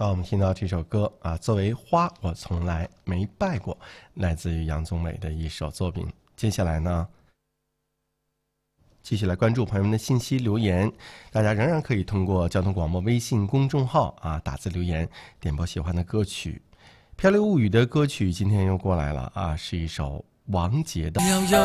当我们听到这首歌啊，作为花我从来没拜过，来自于杨宗纬的一首作品。接下来呢，继续来关注朋友们的信息留言，大家仍然可以通过交通广播微信公众号打字留言，点播喜欢的歌曲。漂流物语的歌曲今天又过来了啊，是一首王杰的。